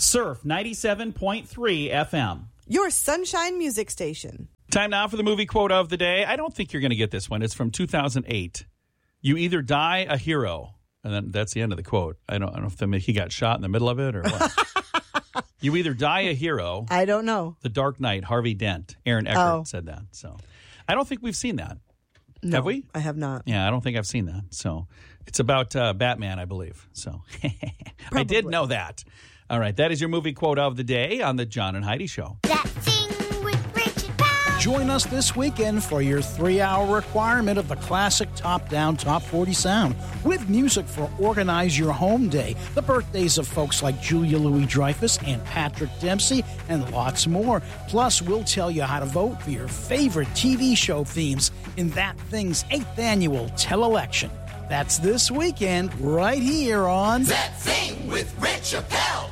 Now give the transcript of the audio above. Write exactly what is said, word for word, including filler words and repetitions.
Surf ninety-seven point three F M. Your Sunshine Music Station. Time now for the movie quote of the day. I don't think you're going to get this one. It's from two thousand eight. You either die a hero, and then that's the end of the quote. I don't, I don't know if the, he got shot in the middle of it or what. You either die a hero. I don't know. The Dark Knight, Harvey Dent. Aaron Eckhart Oh. said that. So I don't think we've seen that. No, Have we? I have not. Yeah, I don't think I've seen that. So it's about uh, Batman, I believe. So I did know that. All right, that is your movie quote of the day on the John and Heidi Show. That thing with Richard Powell. Join us this weekend for your three-hour requirement of the classic top-down Top forty sound with music for Organize Your Home Day, the birthdays of folks like Julia Louis-Dreyfus and Patrick Dempsey, and lots more. Plus, we'll tell you how to vote for your favorite T V show themes in That Thing's eighth annual tele-election. That's this weekend right here on That Thing with Rich Appel.